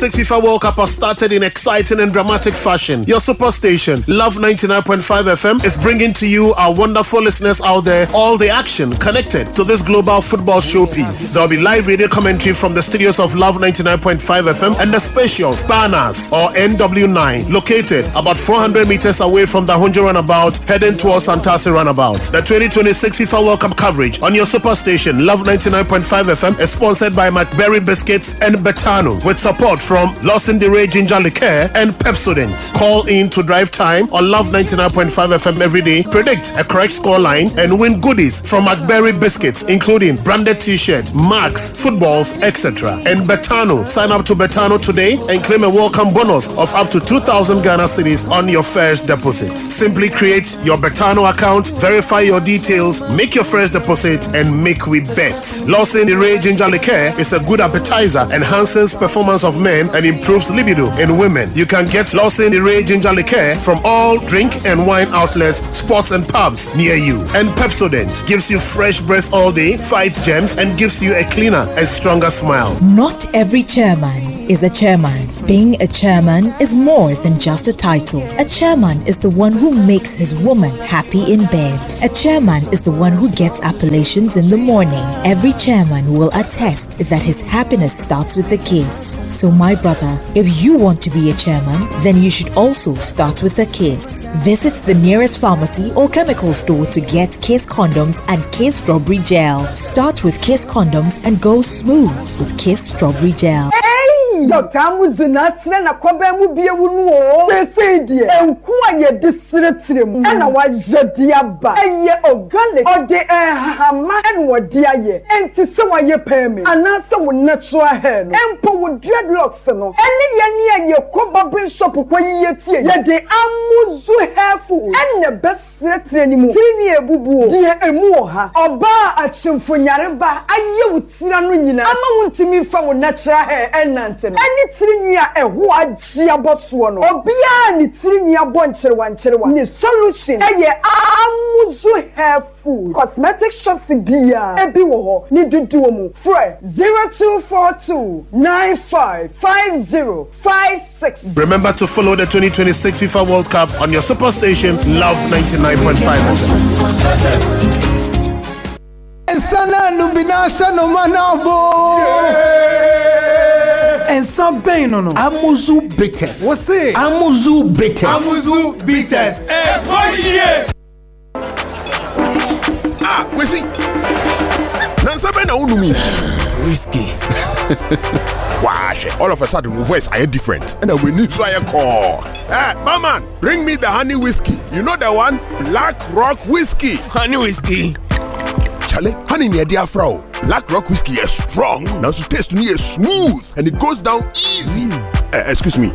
2026 FIFA World Cup has started in exciting and dramatic fashion. Your superstation, Love 99.5 FM, is bringing to you our wonderful listeners out there all the action connected to this global football showpiece. There will be live radio commentary from the studios of Love 99.5 FM and the spacious Banners or NW9, located about 400 meters away from the Hunjo Runabout, heading towards Santasi Runabout. The 2026 FIFA World Cup coverage on your superstation, Love 99.5 FM, is sponsored by McBerry Biscuits and Betano, with support from Lawson DeRay Ginger Liqueur and Pepsodent. Call in to drive time on Love 99.5 FM every day, predict a correct score line, and win goodies from McBerry Biscuits, including branded t-shirts, marks, footballs, etc. And Betano. Sign up to Betano today and claim a welcome bonus of up to 2,000 Ghana cedis on your first deposit. Simply create your Betano account, verify your details, make your first deposit, and make we bet. Lawson DeRay Ginger Liqueur is a good appetizer, enhances performance of men and improves libido in women. You can get Lawson DeRay Ginger Liqueur from all drink and wine outlets, sports and pubs near you. And Pepsodent gives you fresh breath all day, fights germs, and gives you a cleaner and stronger smile. Not every chairman is a chairman. Being a chairman is more than just a title. A chairman is the one who makes his woman happy in bed. A chairman is the one who gets appellations in the morning. Every chairman will attest that his happiness starts with a kiss. So my brother, if you want to be a chairman, then you should also start with a kiss. Visit the nearest pharmacy or chemical store to get Kiss condoms and Kiss strawberry gel. Start with Kiss condoms and go smooth with Kiss strawberry gel. Dr. Amuzunatna na kwabemu biewunu o sesedi enkuwa ye disretrem na wajedi aba eye organic ode hama en wodi aye enti se waye pemi anase wo natural hair no empo wo dreadlocks no ene ye ne ye koba brain shop kwa ye tie ye de amuzu hairful ene besretre ni mu tiri ni ebubu de emu ha oba achemfo nyareba aye wutira no nyina ama wuntimi fa wo natural hair enante any trinia eho agia boso no obia ni trinia boncherewa ni solution eye amuzu hairful cosmetic shops bia ebi wo ho ni dudu mu fre 0242955056. Remember to follow the 2026 FIFA World Cup on your superstation Love 99.5 Sana nubinasha no manabo. And some pain no. Amuzu bitters. What's it? Amuzu bitters. Amuzu bitters. Hey, 40 years. We see. Nansabe na unumi. Whiskey. Wash. All of a sudden, my voice are different, and we need to call. Hey, Barman, bring me the honey whiskey. You know the one, Black Rock whiskey. Honey whiskey. Charlie, honey near dear Frau. Black Rock whiskey is strong. Now to taste me is smooth and it goes down easy. Excuse me.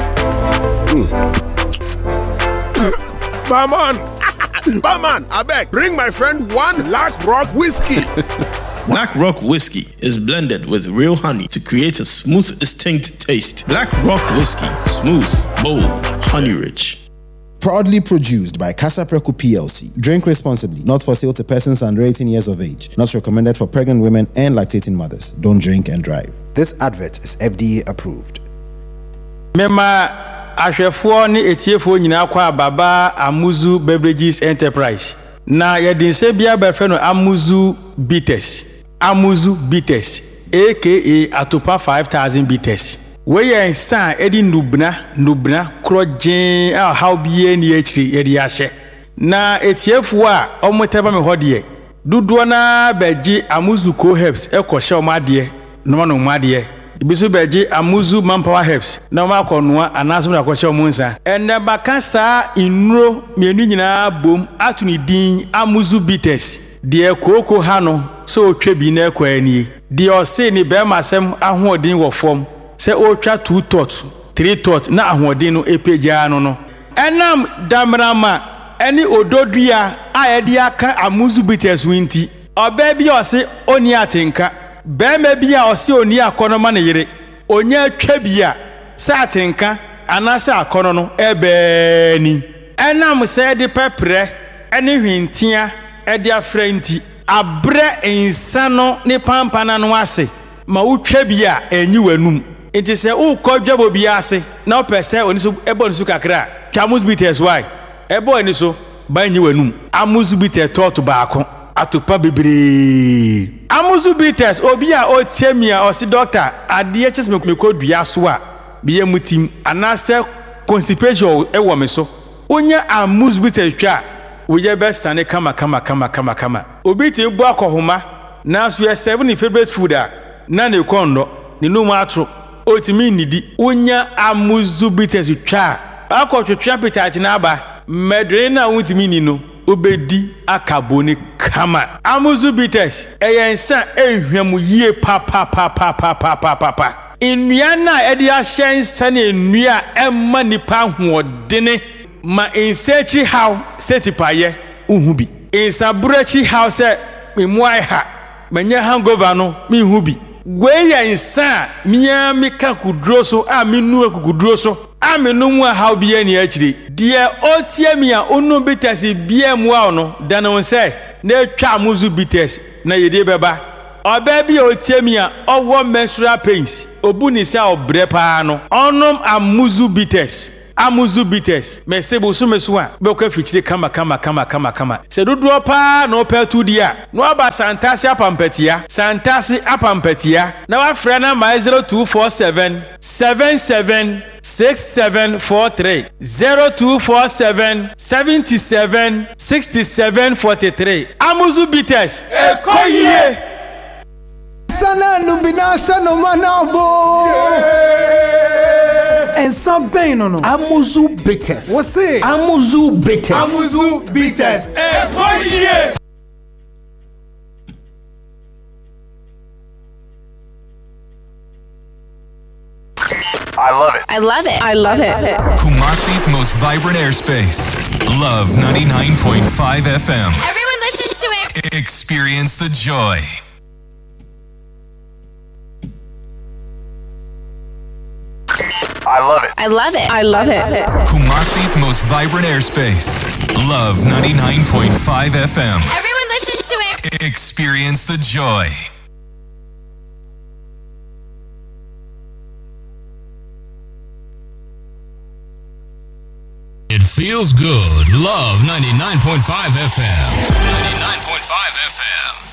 Barman, I beg, bring my friend one Black Rock whiskey. Black Rock whiskey is blended with real honey to create a smooth, distinct taste. Black Rock whiskey, smooth, bold, honey-rich. Proudly produced by Casa Preco PLC. Drink responsibly. Not for sale to persons under 18 years of age. Not recommended for pregnant women and lactating mothers. Don't drink and drive. This advert is FDA approved. Mema ahwefo ni etiefo nyina kwa baba Amuzu Beverages Enterprise. Na yedinse bia befe no Amuzu Bitters. Amuzu Bitters aka Atopa 5000 Bitters. We are san edi nubna krojen a how bie ni ekiri yedi ahye na etiefu a omoteba me hodie duduo na beji Amuzu Co Herbs ekoshe omade no no omade ibisu beji Amuzu Manpower Herbs na ma konoa anaso na ekoshe omunsa enne bakasa inuro mienu nyina bom atuni din Amuzu Bitters de koko ha no so otwa bi na ekwani de ose ni be masem ahoodin wo fom se o twa 2 tot 3 tot na ahoden no epeja no enam damrama eni ododua ayede aka Amuzu Bitters winti oba bi ose oni atenka be ma bi a ose oni akonoma ne yire onya twa bia sa atenka anasa akono no ebe ni enam se de pepre eni hwintia ede afrenti abre insano ne pampana no ase ma utwa bia enyi wanum It is a o kodwa bi ase na opese oni so ebo ni so kakra Amuzu Bitters why ebo ni so ba nyi wanum Amuzu Bitters to baako atopa bebre Amuzu Bitters obi a o tiamia o si doctor ade ches me kodua so a biye mutim anase constipation e wo me so onya Amuzu Bitters twa wo ye best ane kama obi ti bu akohoma na so ye 7 favorite food a na ne kondo ne no mu atro otimi nidi onya Amuzu Bitters twa akotwetwa pitach na aba medre na wutimi ni no obedi akaboni kama Amuzu Bitters eyensa ehwam yie pa nnua na edi ahyensa na nnua emma nipa hoodene ma insechi how setipaye uhubi insabrechi how se memuai ha manya hangover no mi hubi gweya insa miya mika kudro so a minu akudro so a minu mu how biye ni akire de otie mi a onu Bitters biye mu a no dana won se na atwa Amuzu Bitters na yede beba oba bi otie mi a owo menstrual pains obuni se obre pa no onom Amuzu Bitters mesebo so meso a be ko fichire kama se dodo pa no pa tu dia no aba santase apampatia na wa frɛ na my 0247 77 6743 0247 77 6743 Amuzu Bitters ekoyie sana nubina sana manabo and some pain no Amuzu Bitters. What's it? Amuzu Bitters. I love it. Kumasi's most vibrant airspace. Love 99.5 FM. Everyone listens to it. Experience the joy. I love it. Kumasi's most vibrant airspace. Love 99.5 FM. Everyone listens to it. Experience the joy. It feels good. Love 99.5 FM. 99.5 FM.